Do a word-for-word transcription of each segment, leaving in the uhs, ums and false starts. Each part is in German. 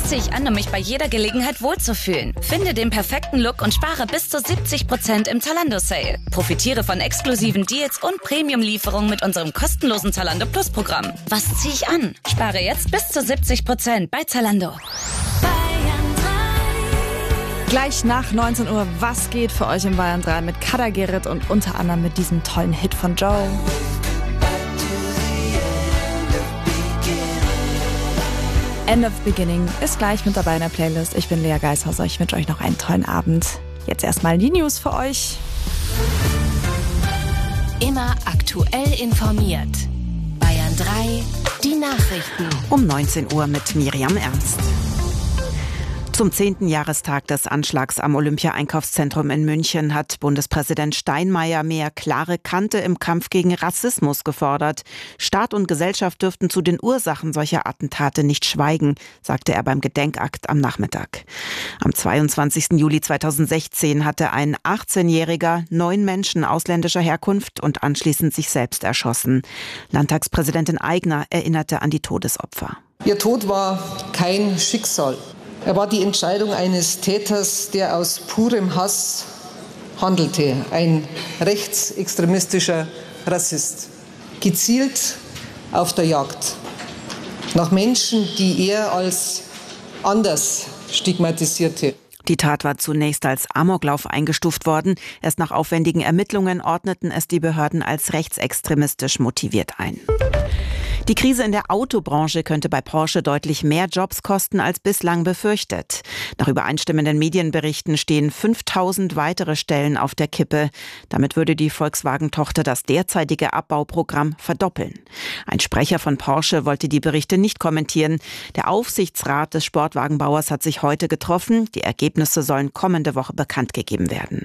ziehe ich an, um mich bei jeder Gelegenheit wohlzufühlen. Finde den perfekten Look und spare bis zu siebzig Prozent im Zalando-Sale. Profitiere von exklusiven Deals und Premium-Lieferungen mit unserem kostenlosen Zalando Plus-Programm. Was ziehe ich an? Spare jetzt bis zu siebzig Prozent bei Zalando. Gleich nach neunzehn Uhr, was geht für euch in Bayern drei mit Kader Gerrit und unter anderem mit diesem tollen Hit von Joe. End of Beginning ist gleich mit dabei in der Playlist. Ich bin Lea Geishauser, ich wünsche euch noch einen tollen Abend. Jetzt erstmal die News für euch. Immer aktuell informiert. Bayern drei, die Nachrichten. Um neunzehn Uhr mit Miriam Ernst. Zum zehnten Jahrestag des Anschlags am Olympia-Einkaufszentrum in München hat Bundespräsident Steinmeier mehr klare Kante im Kampf gegen Rassismus gefordert. Staat und Gesellschaft dürften zu den Ursachen solcher Attentate nicht schweigen, sagte er beim Gedenkakt am Nachmittag. Am zweiundzwanzigsten Juli zweitausendsechzehn hatte ein achtzehnjähriger neun Menschen ausländischer Herkunft und anschließend sich selbst erschossen. Landtagspräsidentin Aigner erinnerte an die Todesopfer. Ihr Tod war kein Schicksal. Er war die Entscheidung eines Täters, der aus purem Hass handelte. Ein rechtsextremistischer Rassist. Gezielt auf der Jagd nach Menschen, die er als anders stigmatisierte. Die Tat war zunächst als Amoklauf eingestuft worden. Erst nach aufwendigen Ermittlungen ordneten es die Behörden als rechtsextremistisch motiviert ein. Die Krise in der Autobranche könnte bei Porsche deutlich mehr Jobs kosten als bislang befürchtet. Nach übereinstimmenden Medienberichten stehen fünftausend weitere Stellen auf der Kippe. Damit würde die Volkswagen-Tochter das derzeitige Abbauprogramm verdoppeln. Ein Sprecher von Porsche wollte die Berichte nicht kommentieren. Der Aufsichtsrat des Sportwagenbauers hat sich heute getroffen. Die Ergebnisse sollen kommende Woche bekannt gegeben werden.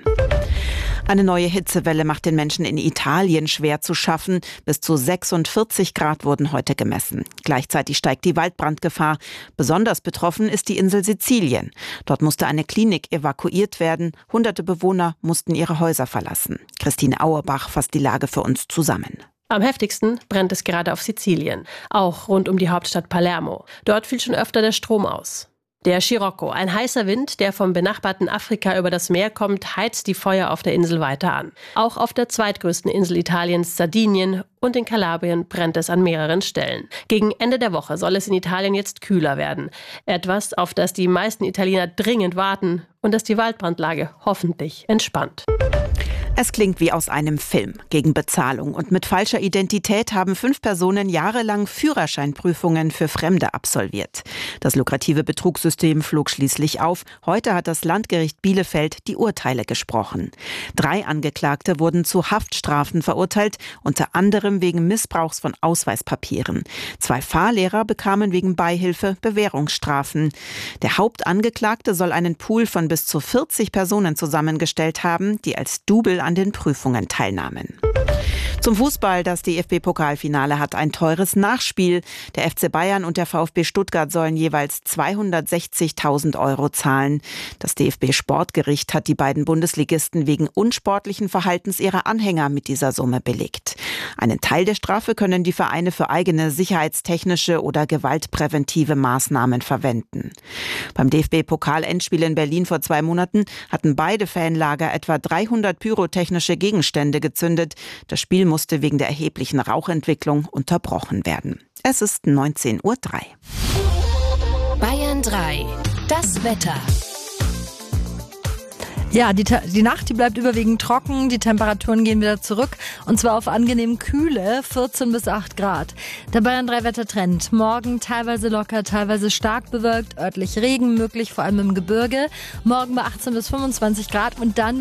Eine neue Hitzewelle macht den Menschen in Italien schwer zu schaffen. Bis zu sechsundvierzig Grad wurden heute gemessen. Gleichzeitig steigt die Waldbrandgefahr. Besonders betroffen ist die Insel Sizilien. Dort musste eine Klinik evakuiert werden. Hunderte Bewohner mussten ihre Häuser verlassen. Christine Auerbach fasst die Lage für uns zusammen. Am heftigsten brennt es gerade auf Sizilien, auch rund um die Hauptstadt Palermo. Dort fiel schon öfter der Strom aus. Der Scirocco, ein heißer Wind, der vom benachbarten Afrika über das Meer kommt, heizt die Feuer auf der Insel weiter an. Auch auf der zweitgrößten Insel Italiens, Sardinien, und in Kalabrien brennt es an mehreren Stellen. Gegen Ende der Woche soll es in Italien jetzt kühler werden. Etwas, auf das die meisten Italiener dringend warten und das die Waldbrandlage hoffentlich entspannt. Es klingt wie aus einem Film. Gegen Bezahlung und mit falscher Identität haben fünf Personen jahrelang Führerscheinprüfungen für Fremde absolviert. Das lukrative Betrugssystem flog schließlich auf. Heute hat das Landgericht Bielefeld die Urteile gesprochen. Drei Angeklagte wurden zu Haftstrafen verurteilt, unter anderem wegen Missbrauchs von Ausweispapieren. Zwei Fahrlehrer bekamen wegen Beihilfe Bewährungsstrafen. Der Hauptangeklagte soll einen Pool von bis zu vierzig Personen zusammengestellt haben, die als Double an den Prüfungen teilnahmen. Zum Fußball, das D F B-Pokalfinale hat ein teures Nachspiel. Der F C Bayern und der VfB Stuttgart sollen jeweils zweihundertsechzigtausend Euro zahlen. Das D F B-Sportgericht hat die beiden Bundesligisten wegen unsportlichen Verhaltens ihrer Anhänger mit dieser Summe belegt. Einen Teil der Strafe können die Vereine für eigene sicherheitstechnische oder gewaltpräventive Maßnahmen verwenden. Beim D F B-Pokal-Endspiel in Berlin vor zwei Monaten hatten beide Fanlager etwa dreihundert pyrotechnische Gegenstände gezündet. Das Spiel musste wegen der erheblichen Rauchentwicklung unterbrochen werden. Es ist neunzehn Uhr drei. Bayern drei. Das Wetter. Ja, die, die Nacht, die bleibt überwiegend trocken, die Temperaturen gehen wieder zurück und zwar auf angenehm kühle vierzehn bis acht Grad. Der Bayern drei Wettertrend. Morgen teilweise locker, teilweise stark bewölkt, örtlich Regen möglich, vor allem im Gebirge. Morgen bei achtzehn bis fünfundzwanzig Grad und dann